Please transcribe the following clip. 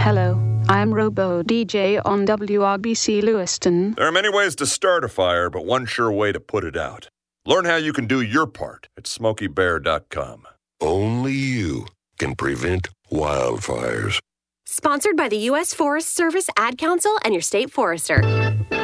Hello, I'm Robo DJ on WRBC Lewiston. There are many ways to start a fire, but one sure way to put it out. Learn how you can do your part at SmokeyBear.com. Only you can prevent wildfires. Sponsored by the U.S. Forest Service, Ad Council, and your state forester.